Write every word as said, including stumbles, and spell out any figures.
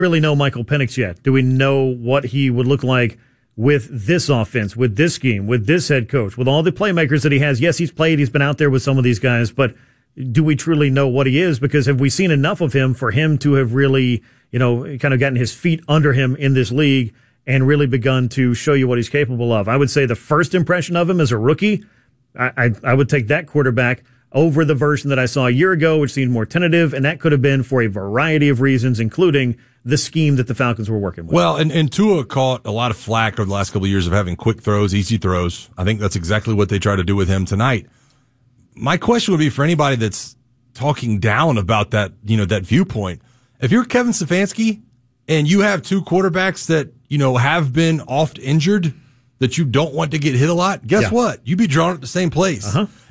really know Michael Penix yet? Do we know what he would look like with this offense, with this scheme, with this head coach, with all the playmakers that he has? Yes, he's played, he's been out there with some of these guys, but do we truly know what he is? Because have we seen enough of him for him to have really, you know, kind of gotten his feet under him in this league and really begun to show you what he's capable of? I would say the first impression of him as a rookie, I, I, I would take that quarterback over the version that I saw a year ago, which seemed more tentative, and that could have been for a variety of reasons, including the scheme that the Falcons were working with. Well, and, and Tua caught a lot of flack over the last couple of years of having quick throws, easy throws. I think that's exactly what they try to do with him tonight. My question would be for anybody that's talking down about that, you know, that viewpoint. If you're Kevin Stefanski and you have two quarterbacks that, you know, have been oft injured, that you don't want to get hit a lot, guess yeah. what? You'd be drawn at the same place. Uh-huh.